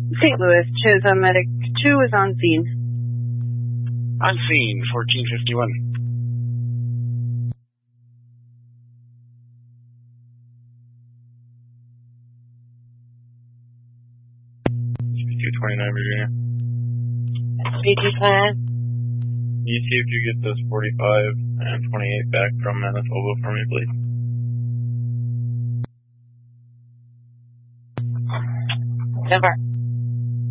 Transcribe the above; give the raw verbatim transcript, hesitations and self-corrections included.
Saint Louis, Chisholm, Medic two is on scene. On scene, fourteen fifty-one. two twenty-nine, Virginia. B two twenty-nine. You see if you get those forty-five and twenty-eight back from Manitoba for me, please. Denver.